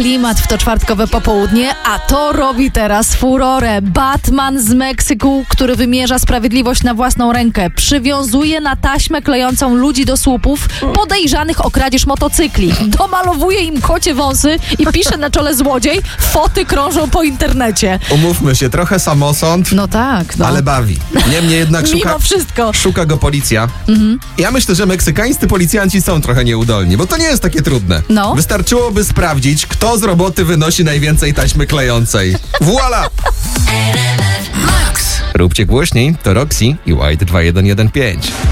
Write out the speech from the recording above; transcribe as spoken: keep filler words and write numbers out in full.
Klimat w to czwartkowe popołudnie, a to robi teraz furorę. Batman z Meksyku, który wymierza sprawiedliwość na własną rękę, przywiązuje na taśmę klejącą ludzi do słupów podejrzanych o kradzież motocykli. Domalowuje im kocie wąsy i pisze na czole złodziej. Foty krążą po internecie. Umówmy się, trochę samosąd, No tak, no. ale bawi. Niemniej jednak szuka, Mimo wszystko. szuka go policja. Mhm. Ja myślę, że meksykańscy policjanci są trochę nieudolni, bo to nie jest takie trudne. No. Wystarczyłoby sprawdzić, kto z roboty wynosi najwięcej taśmy klejącej. Voila! Róbcie głośniej, to Roxy i White dwa jeden jeden pięć.